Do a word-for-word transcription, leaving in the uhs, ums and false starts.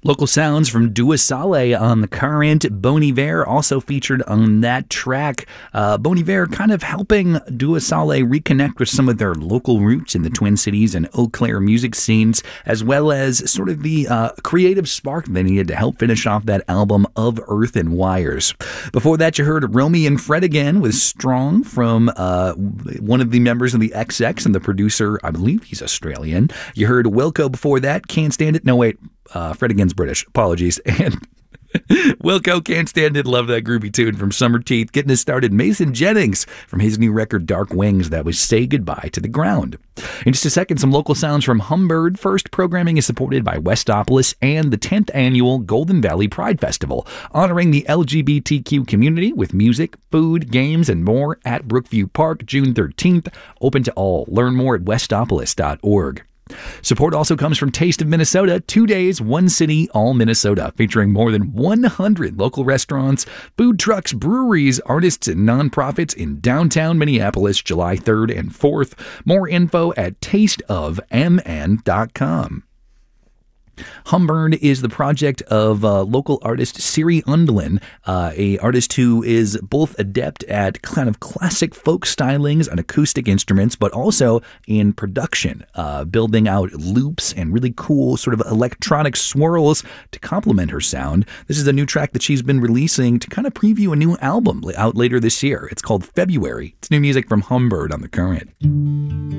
Local sounds from Dua Saleh on The Current. Bon Iver also featured on that track. Uh, Bon Iver kind of helping Dua Saleh reconnect with some of their local roots in the Twin Cities and Eau Claire music scenes, as well as sort of the uh, creative spark they needed to help finish off that album Of Earth and Wires. Before that, you heard Romy and Fred again with Strong from uh, one of the members of the X X and the producer, I believe he's Australian. You heard Wilco before that, Can't Stand It. No, wait. Uh, Fred again's British. Apologies. And Wilco, Can't Stand It. Love that groovy tune from Summer Teeth. Getting us started, Mason Jennings from his new record, Dark Wings. That was Say Goodbye to the Ground. In just a second, some local sounds from Humbird. First, programming is supported by Westopolis and the tenth Annual Golden Valley Pride Festival, honoring the L G B T Q community with music, food, games, and more at Brookview Park, June thirteenth. Open to all. Learn more at westopolis dot org. Support also comes from Taste of Minnesota, two days, one city, all Minnesota, featuring more than one hundred local restaurants, food trucks, breweries, artists, and nonprofits in downtown Minneapolis, July third and fourth. More info at taste of m n dot com. Humbird is the project of uh, local artist Siri Undlin, uh, a artist who is both adept at kind of classic folk stylings and acoustic instruments, but also in production, uh, building out loops and really cool sort of electronic swirls to complement her sound. This is a new track that she's been releasing to kind of preview a new album out later this year. It's called February. It's new music from Humbird on The Current.